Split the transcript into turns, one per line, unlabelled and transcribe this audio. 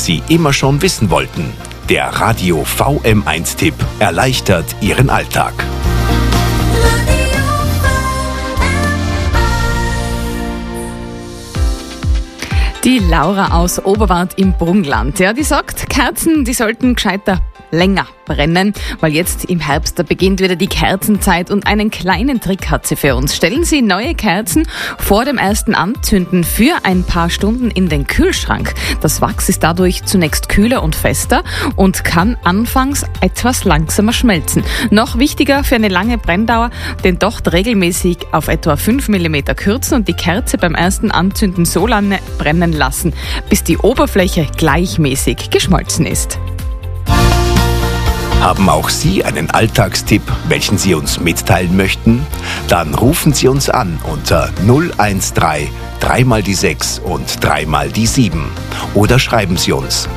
Sie immer schon wissen wollten. Der Radio VM1-Tipp erleichtert Ihren Alltag.
Die Laura aus Oberwart im Brunngland, die sagt, Kerzen, die sollten gescheiter länger brennen, weil jetzt im Herbst, da beginnt wieder die Kerzenzeit und einen kleinen Trick hat sie für uns. Stellen Sie neue Kerzen vor dem ersten Anzünden für ein paar Stunden in den Kühlschrank. Das Wachs ist dadurch zunächst kühler und fester und kann anfangs etwas langsamer schmelzen. Noch wichtiger für eine lange Brenndauer, den Docht regelmäßig auf etwa 5 mm kürzen und die Kerze beim ersten Anzünden so lange brennen lassen, bis die Oberfläche gleichmäßig geschmolzen ist.
Haben auch Sie einen Alltagstipp, welchen Sie uns mitteilen möchten? Dann rufen Sie uns an unter 013 3 mal die 6 und 3 mal die 7 oder schreiben Sie uns